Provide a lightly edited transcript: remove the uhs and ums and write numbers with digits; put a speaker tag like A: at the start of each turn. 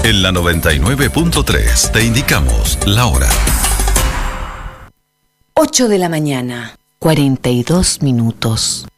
A: En la 99.3 te indicamos la hora.
B: 8 de la mañana, 42 minutos.